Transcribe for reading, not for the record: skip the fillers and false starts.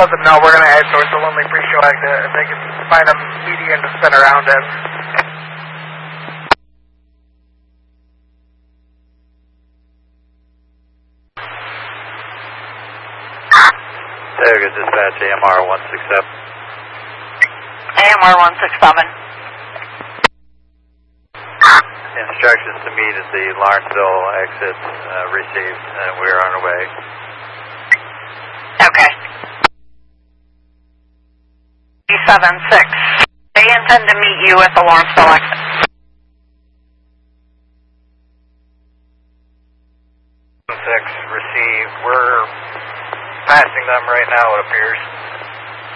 Let them know we're going to head towards the Lonely Pre-Show exit. If they can find a median to spin around it. Tioga Dispatch, AMR 167. AMR 167. Instructions to meet at the Lawrenceville exit received, and we are on our way. Okay. 376. They intend to meet you at the Lawrenceville exit.